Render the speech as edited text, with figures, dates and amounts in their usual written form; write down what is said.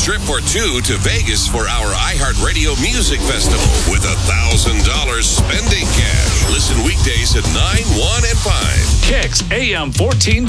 trip or two to Vegas for our iHeartRadio Music Festival with $1,000 spending cash. Listen weekdays at 9, 1, and 5. Kicks AM 1420.